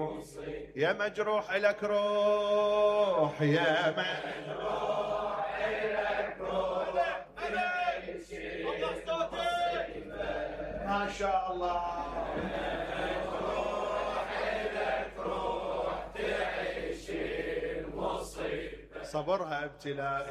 يا مجروح لك روح، يا مجروح لك روح، ما شاء الله. صبرها ابتلاء.